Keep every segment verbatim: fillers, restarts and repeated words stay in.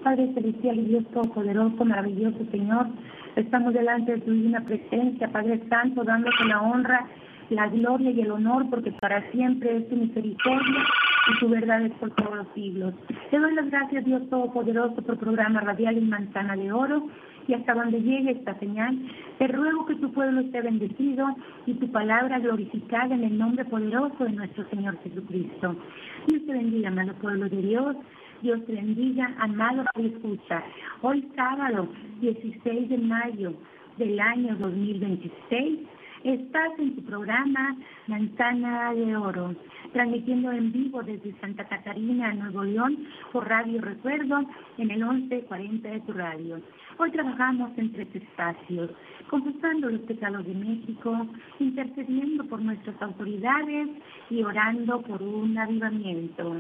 Padre celestial y Dios todopoderoso, maravilloso Señor, estamos delante de tu divina presencia, Padre Santo, dándote la honra, la gloria y el honor, porque para siempre es tu misericordia y tu verdad es por todos los siglos. Te doy las gracias, Dios todopoderoso, por programa radial en Manzana de Oro, y hasta donde llegue esta señal, te ruego que tu pueblo esté bendecido y tu palabra glorificada en el nombre poderoso de nuestro Señor Jesucristo. Dios te bendiga, amado pueblo de Dios. Dios te bendiga, amado que escucha. Hoy sábado, dieciséis de mayo del año dos mil veintiséis, estás en tu programa Manzana de Oro, transmitiendo en vivo desde Santa Catarina, Nuevo León, por Radio Recuerdo, en el once cuarenta de tu radio. Hoy trabajamos en tres espacios: confesando los pecados de México, intercediendo por nuestras autoridades y orando por un avivamiento.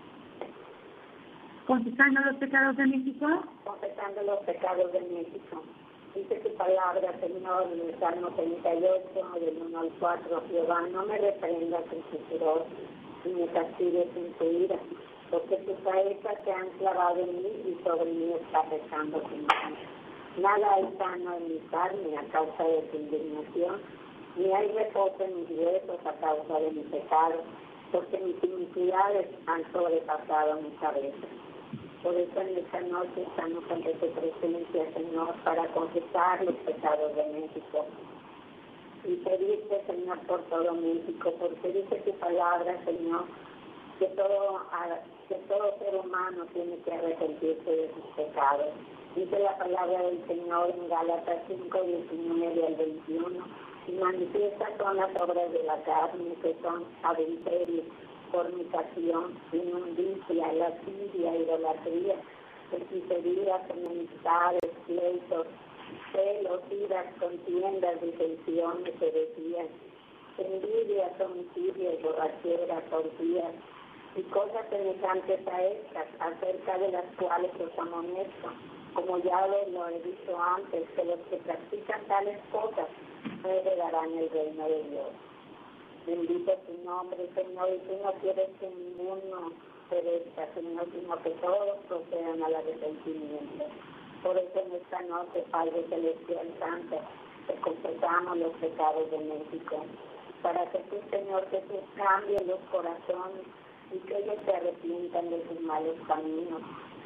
Confesando los pecados de México. Confesando los pecados de México. Dice tu palabra, Señor, en el Salmo treinta y ocho, del uno al cuatro, Jehová, no me reprendas en tu furor, ni me castigues en tu ira, porque tus saetas se han clavado en mí y sobre mí está pesando tu mano. Nada hay sano en mi carne a causa de tu indignación, ni hay reposo en mis huesos a causa de mi pecado, porque mis iniquidades han sobrepasado mi cabeza. Por eso en esta noche estamos ante tu presencia, Señor, para confesar los pecados de México y pedirte, Señor, por todo México, porque dice tu palabra, Señor, que todo, que todo ser humano tiene que arrepentirse de sus pecados. Dice la palabra del Señor en Gálatas cinco, diecinueve al veintiuno, y manifiesta son las obras de la carne, que son adulterio, fornicación, inmundicia, lascivia, idolatría, hechicerías, enemistades, pleitos, celos, iras, contiendas, disensiones, herejías, envidias, homicidios, borracheras, orgías y cosas semejantes a estas, acerca de las cuales os amonesto, como ya lo he dicho antes, que los que practican tales cosas no heredarán el reino de Dios. Bendito tu nombre, Señor, y tú no quieres que ninguno perezca, Señor, sino que todos procedan al arrepentimiento. Por eso en esta noche, Padre Celestial Santo, te confesamos los pecados de México, para que tú, Señor Jesús, cambies los corazones y que ellos se arrepientan de sus malos caminos.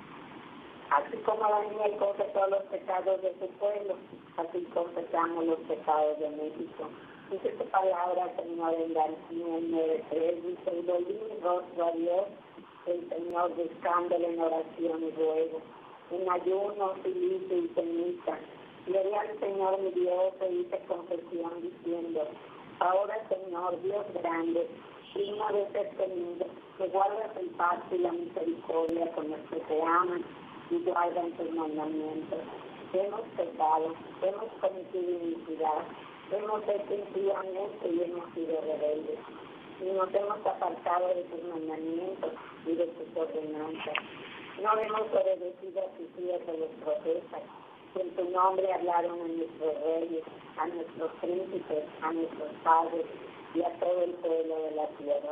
Así como Daniel confesó los pecados de su pueblo, así confesamos los pecados de México. Dice tu palabra, Señor, en Daniel nueve tres, dice, y volví mi rostro a Dios, el Señor, buscándole en oración y ruego, en ayuno, silicio y ceniza. Le al Señor mi Dios e hice confesión diciendo, ahora, Señor, Dios grande, digno de ser temido, que guardas el pacto y la misericordia con los que te aman y guardan tus mandamientos. Hemos pecado, hemos cometido iniquidad, hemos hecho impíamente y hemos sido rebeldes, y nos hemos apartado de tus mandamientos y de tus ordenanzas. No hemos obedecido a tus siervos los profetas, que en tu nombre hablaron a nuestros reyes, a nuestros príncipes, a nuestros padres y a todo el pueblo de la tierra.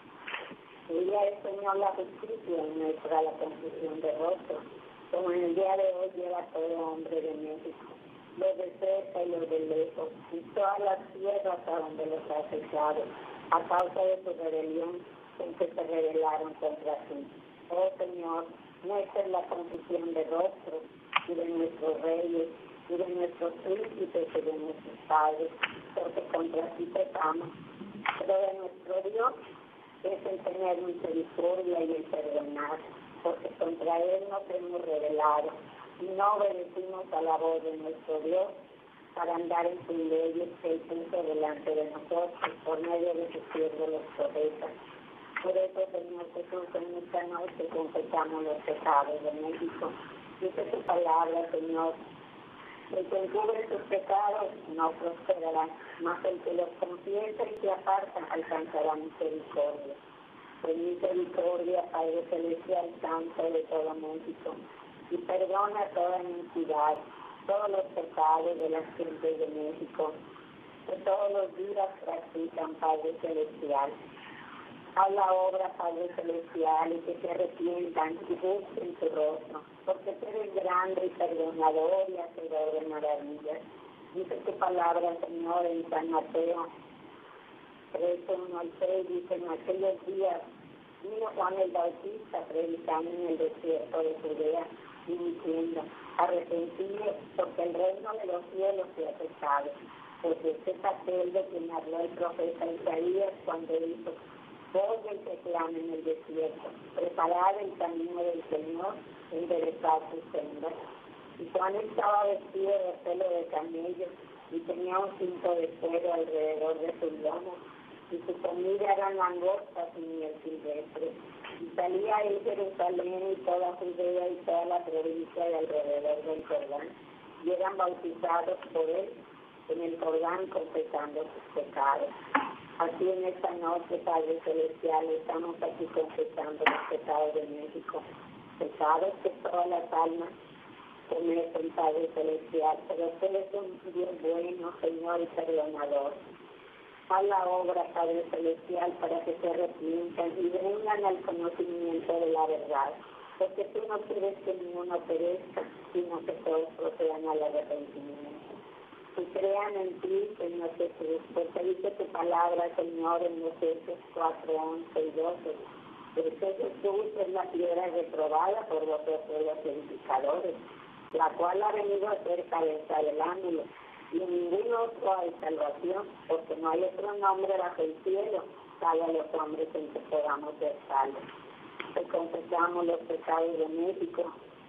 Ella es, Señor, la justicia y nuestra la confusión de rostro, como en el día de hoy lleva todo hombre de México, los de cerca y los de lejos, y todas las tierras a donde los has echado, a causa de tu rebelión en que se rebelaron contra ti. Oh Señor, nuestra es la confusión de rostro, y de nuestros reyes, y de nuestros príncipes, y de nuestros padres, porque contra ti pecamos. Pero de nuestro Dios es el tener misericordia y el perdonar, porque contra Él nos hemos rebelado y no obedecimos a la voz de nuestro Dios para andar en sus leyes que Él puso delante de nosotros por medio de sus siervos los profetas. Por eso, Señor Jesús, en esta noche confesamos los pecados de México. Dice tu palabra, Señor, el que encubre sus pecados no prosperará, mas el que los confiesa y se aparta alcanzará misericordia. Ten misericordia, Padre Celestial Santo de todo México, y perdona toda iniquidad, todos los pecados de las gentes de México, que todos los días practican, Padre Celestial. a la obra, Padre Celestial, y que se arrepientan y busquen tu rostro, porque tú eres grande y perdonador y hacedor de maravillas. Dice tu palabra, Señor, en San Mateo trece, uno al seis, dice: en aquellos días vino Juan el Bautista predicando en el desierto de Judea y diciendo: arrepentíos, porque el reino de los cielos se ha acercado. Pues este papel de quien habló el profeta Isaías cuando dijo: voz del que clama en el desierto, preparad el camino del Señor, enderezad sus sendas. Y Juan estaba vestido de pelo de camello y tenía un cinto de cuero alrededor de sus lomos, y su comida eran langostas y miel silvestre. Y salía él Jerusalén y toda Judea y toda la provincia de alrededor del Jordán, y eran bautizados por él en el Jordán, confesando sus pecados. Así en esta noche, Padre Celestial, estamos aquí confesando los pecados de México, pecados que todas las almas cometen, Padre Celestial, pero tú eres un Dios bueno, Señor, y perdonador. Haz la obra, Padre Celestial, para que se arrepientan y vengan al conocimiento de la verdad, porque tú no quieres que ninguno perezca, sino que todos procedan al arrepentimiento. Y crean en ti, Señor Jesús, porque dice tu palabra, Señor, en Efesios cuatro, once y doce. Porque Jesús es la piedra reprobada por vosotros los edificadores, la cual ha venido a ser cabeza del ángulo, y en ningún otro hay salvación, porque no hay otro nombre bajo el cielo, salvo a los hombres en que podamos ser salvos. Te confesamos los pecados de México,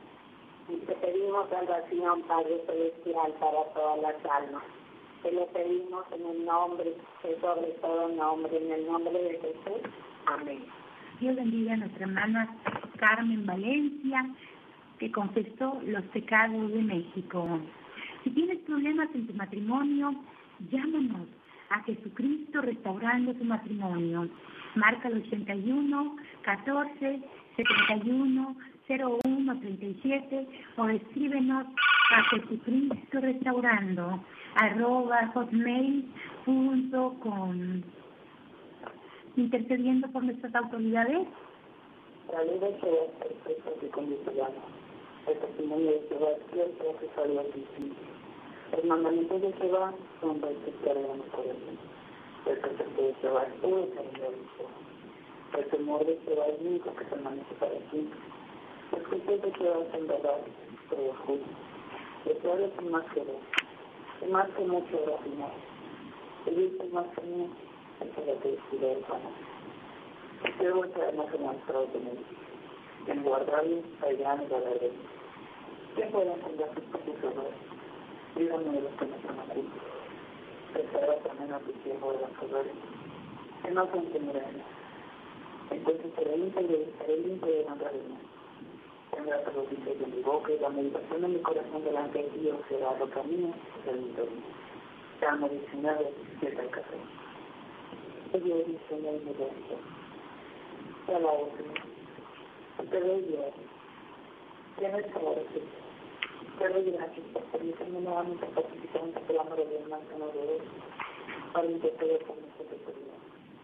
y te pedimos salvación, Padre Celestial, para todas las almas. Te lo pedimos en el nombre, que sobre todo nombre, en el nombre de Jesús. Amén. Dios bendiga a nuestra hermana Carmen Valencia, que confesó los pecados de México. Si tienes problemas en tu matrimonio, llámanos a Jesucristo Restaurando tu Matrimonio. Marca el ochenta y uno, catorce, setenta y uno, cero uno, treinta y siete o escríbenos a Jesucristo Restaurando arroba hotmail punto com. Intercediendo por nuestras autoridades. La ley de Jehová es perfecta que conduce al alma. El testimonio de Jehová es cierto que salió al principio. Los mandamientos de Jehová son rectos que alegran el corazón. El precepto de Jehová es puro que alegra el corazón. El temor de Jehová es único que permanece para siempre. Los juicios de Jehová son verdad, pero justo. Jehová es más que dos, es más que mucho racional. El hijo es más que mío, el que la felicidad es sana. El siervo será más demostrado con él. En guardarle hay gran galardón. ¿Quién puede entender sus propios errores? Díganme de los que no son ocultos. Prestará también a tu tiempo de los errores, que no son temerarios. Entonces será íntegro y será limpio de la realidad. Tendrá los dichos de mi boca y la meditación de mi corazón delante de Dios será lo camino del entorno. Salmo diecinueve, siete al catorce. Dios es mi Señor y mi Dios. Te alabo, Señor. Te doy gracias. Tienes favor, Señor. Te doy gracias por permitirme nuevamente participar en tu programa de Dios más que no de Dios, para interceder por nuestra autoridad.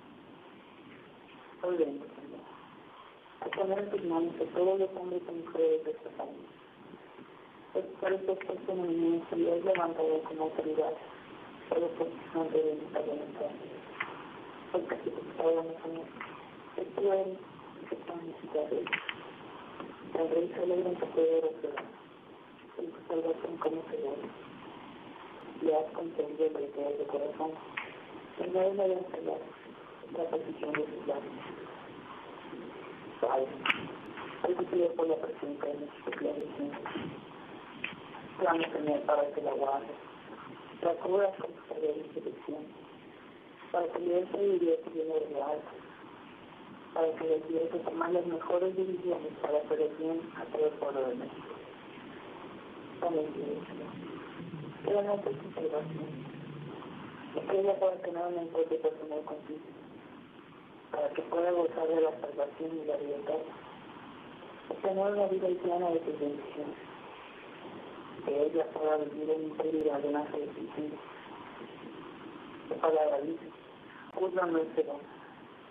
Hoy vengo, Señor, a poner en tus manos a todos los hombres y mujeres de esta familia. Es por eso que este movimiento y es levantado como autoridad, solo por su nombre de nuestra voluntad. Porque si te sabemos, Señor, es tu rey y que está necesitado de él. El rey se alegra en tu poder, Señor, en tu salvación como Señor. Le has concedido el requerir de corazón, y no es de enseñar la posición de sus labios. Padre, hoy te pido por la presencia de nuestro clarísimo. Clamo, Señor, para que la guardes, la cubras con tu saber y protección, para que le des sabiduría que viene de lo alto, para que les digas que toman las mejores decisiones para hacer el bien a todo el pueblo de México. Amén, Señor. Pero no te salvación, y que ella pueda tener un encuentro personal contigo, para que pueda gozar de la salvación y la libertad, y tener una vida plena de tus bendiciones, que ella pueda vivir en integridad delante de ti. Tu palabra dice: juzga no es celoso,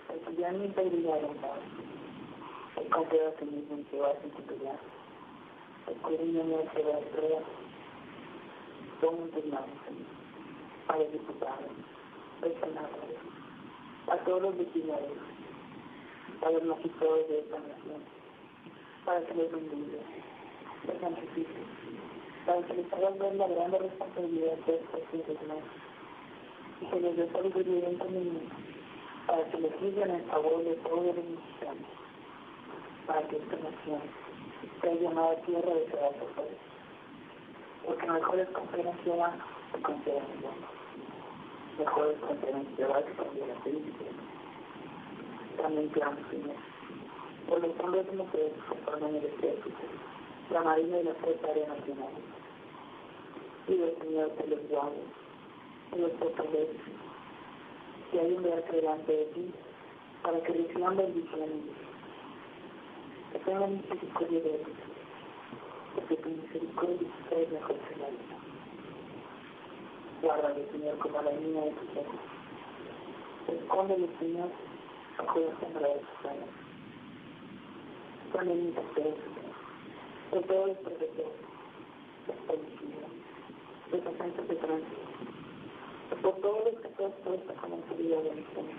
estudiar mi integridad en paz. El confío a sí mismo en que va a titular. Escudriñame el que va a prueba. Pongo en tus manos, Señor, a los diputados, los senadores, a todos los legisladores, a los magistrados de esta nación, para que les bendiga, les santifique, para que les hagan ver la grande responsabilidad de estos hijos más, y que les dé sabiduría y entendimiento, para que les guíen en favor de todos los mexicanos, para que esta nación sea llamada tierra de pedazos, porque mejor es confiar en Jehová que confiar en el hombre. Mejor es confiar en Jehová que confiar en la política. También clamo, Señor, por los hombres y mujeres que forman el ejército, la marina y la fuerza aérea nacional. Pido, Señor, que los guarde, que los fortalezca, que hay un viaje delante de ti, para que reciban bendiciones, que tengan misericordia de ellos, porque tu misericordia es mejor que la vida. Guárdale, Señor, como la niña de tus ojos. Escóndele, Señor, bajo la sombra de tus alas. Ponle mi deseo, de todos los profesores, los policías, los agentes de tránsito, por todos los que tú has puesto como autoridad de mi Señor.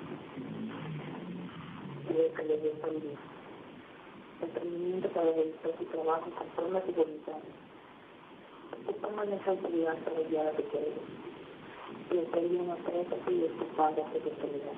Pido que les dé sabiduría, entendimiento para realizar su trabajo conforme a tu voluntad. Que toman esa autoridad para guiar a tu pueblo, y les ayuden a todos aquellos que pagan de tu autoridad.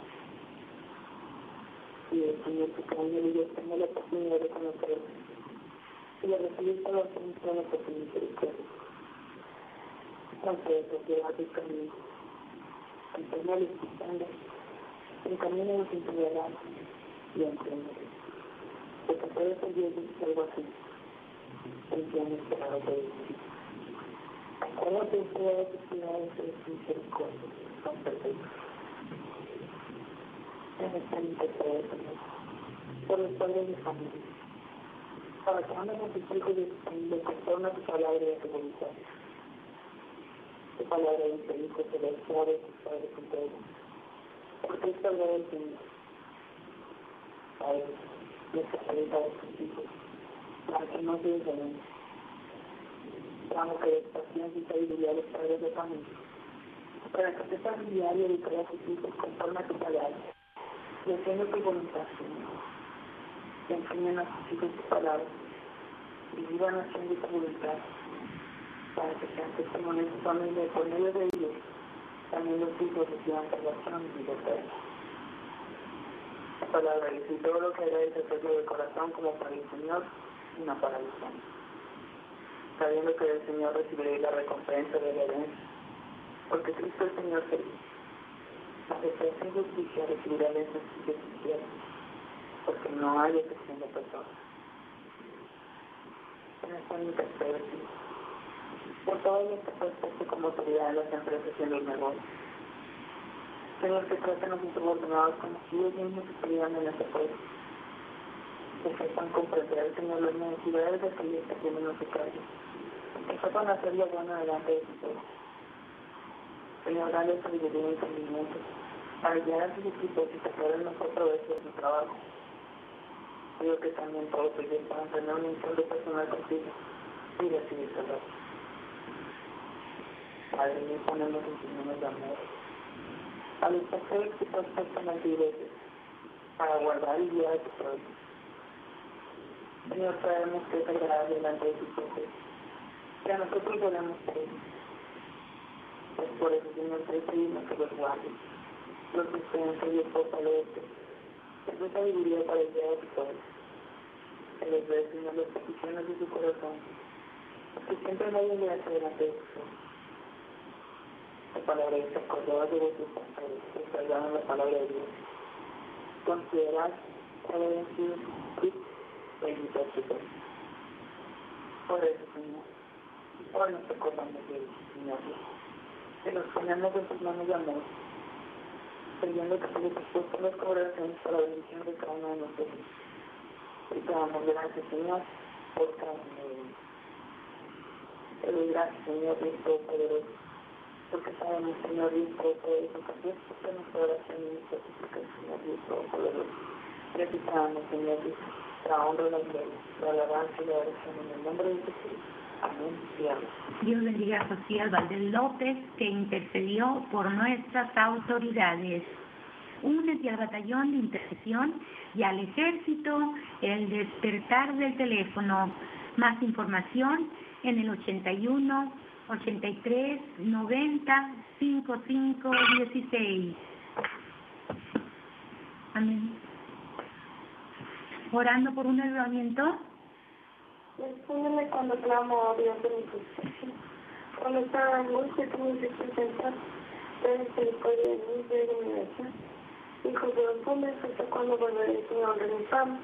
Y el Señor, que cada uno de ellos tenga la oportunidad de conocerlo, y de recibir todas las bendiciones de tu misericordia. Concede que lleva tu camino, enseña a los cristianos, encamina a los intolerados, y entiéndelo. Porque puede ser Dios de algo así, entiende esperado de ti. Acuérdate de todas las ciudades de tu misericordia, son perfectas. En esta intercede, Señor, por los padres de familia, para que anden con tus hijos de tu familia conforme a tu palabra y a tu voluntad. Tu palabra de tu Hijo se la suave tus padres con todo, porque es palabra del Señor. Padre, les facilita a tus hijos, para que no se desanimen. Clamo que des paciencia y sabiduría a los padres de familia, para que sepan guiar y educar a sus hijos conforme a tu palabra, y haciendo tu voluntad, Señor. Que enseñen a sus hijos tu palabra, y vivan haciendo tu voluntad, para que sean testimonios de tu familia y por medio de ellos, también los hijos reciban salvación y libertad. La palabra dice, y todo lo que hagáis, hacedlo de corazón como para el Señor, y no para los hombres. Sabiendo que del Señor recibiréis la recompensa de la herencia, porque Cristo el Señor se dice, la defensa y justicia recibirá la herencia de sus cielos, porque no hay excepción de personas. En esta intercede, por todos los que puestos como autoridad en las empresas y en los negocios. Señor, que traten a sus subordinados como si ellos mismos estuvieran en ese puesto. Que sepan comprender, Señor, las necesidades de aquellos que tienen los calles. Que sepan hacer lo bueno delante de su pueblo. Señor, dale sabiduría y entendimiento para guiar a sus equipos y sacar el mejor provecho de su trabajo. Pido que también todos ellos puedan tener un encuentro de personal contigo y recibir salud. Padre, le ponemos en tus manos de amor a los pastores que transportan las iglesias para guardar y guiar a tu pueblo. Señor, sabemos que es agradable delante de tus ojos, que a nosotros debemos creer. Pues por eso, Señor, te pedimos que los guardes, los descansos y los fortalezcas, que tu sabiduría para el día de tu pueblo. Que les dé, Señor, las peticiones de su corazón, que siempre vayan de hacia delante de tus ojos. La palabra dice, acordabas de vuestros pastores, que salgaron la palabra de Dios. Considerad que habían sido Cristo e imitar su pueblo. Por eso, Señor, hoy nos acordamos de Dios, Señor, que nos ponemos en tus manos de amor, creyendo que tú has puesto las corazones para la bendición de cada uno de nosotros. Y te damos gracias, Señor, por cada uno de ellos. Te doy gracias, Señor, Dios Todopoderoso, porque sabemos, Señor, y todo eso, que Dios escucha nuestra oración y nosotros, porque el Señor y todo poderoso. Necesitamos, Señor, la honra, la gloria, la alabanza y la oración en el nombre de Jesús. Amén. Y amén. Dios bendiga a Sofía Valdés López, que intercedió por nuestras autoridades. Únete al batallón de intercesión y al ejército El Despertar del Teléfono. Más información en el ochenta y uno, ochenta y tres, noventa, cincuenta y cinco, dieciséis. Amén. Orando por un avivamiento. Respóndeme cuando clamo a Dios de mi justicia. Cuando está la angustia que me sustenta, ten misericordia de mí y de mi vida. Hijos de los hombres, hasta cuando volveré, Señor, de mi fama.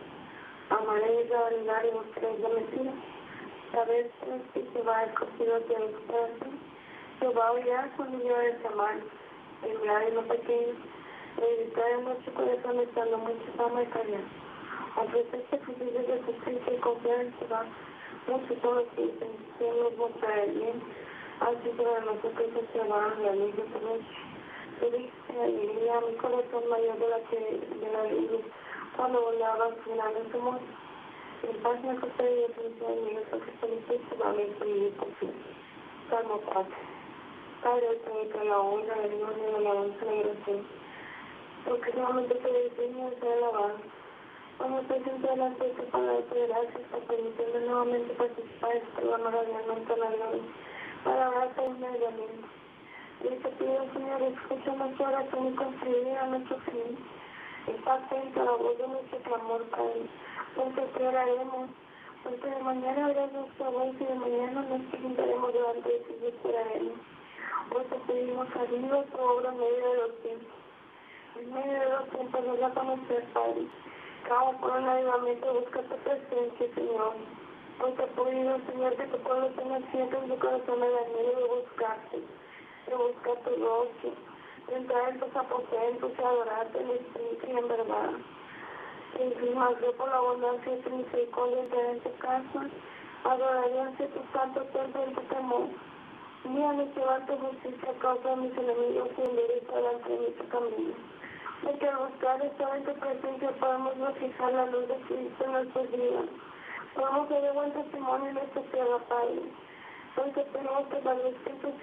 Amaré la verdad y buscaré la mentira. Sabed que Jehová es conocido hacia los corazones. Jehová oirá cuando yo desamar, el grande y lo pequeño. Meditar en nuestro corazón estando mucha fama y callar. Ofrecer sacrificios de justicia y confiar en Jehová. Muchos son los que dicen, Señor nos mostrará el bien. Así para nosotros es Jehová, la ley de todos. Yo dije, alegría mi corazón mayor de la que de la luz, cuando volaba al final de su muerte. En paz me acosté y atención en mí, porque felices Jehová me hizo y confío. Salmo cuatro. Padre, te doy la honra, la gloria, la alabanza, la oración. Porque solamente te defino y te alabado. Cuando presento delante de tu palabra de gracias, por permitirme nuevamente participar en este programa radialmente a la gloria, para abrazar un medallamiento. Y te pido, Señor, escucha nuestra oración y concede a nuestro fin. Está atento a la voz de nuestro clamor, Padre, porque te oraremos, porque de mañana verás nuestra voz y de mañana nos presentaremos delante de ti y esperaremos. Hoy te pedimos ayuda tu obra en medio de los tiempos. En medio de los tiempos nos va a conocer, Padre. Cada por un avivamiento busca tu presencia, Señor. Hoy te pido, Señor, que tu pueblo tenga siempre en su corazón el anhelo de buscarte, de buscar tu rostro, de entrar en tus aposentos y adorarte en espíritu y en verdad. Que encima yo por la abundancia de tu misericordia entraré en tu casa, adoraré ante tu santo templo en tu temor. Mírame llevar tu justicia a causa de mis enemigos y endereza delante de mi tu camino. Porque al buscar estar en tu presencia podemos no fijar la luz de Cristo en nuestros días. Podemos dar buen testimonio en esta tierra, Padre. Porque tenemos que dar